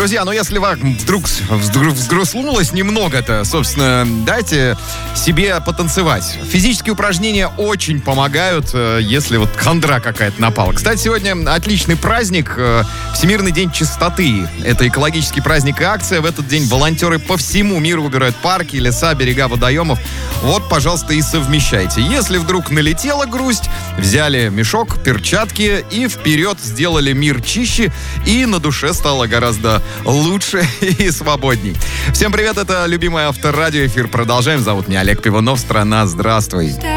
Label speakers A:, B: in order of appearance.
A: Друзья, если вам вдруг взгрустнулось немного-то, собственно, дайте себе потанцевать. Физические упражнения очень помогают, если вот хандра какая-то напала. Кстати, сегодня отличный праздник, Всемирный день чистоты. Это экологический праздник и акция. В этот день волонтеры по всему миру убирают парки, леса, берега водоемов. Вот, пожалуйста, и совмещайте. Если вдруг налетела грусть, взяли мешок, перчатки и вперед сделали мир чище, и на душе стало гораздо лучше и свободней. Всем привет, это любимое Авторадио. Эфир продолжаем. Зовут меня Олег Пивунов. Страна, здравствуй.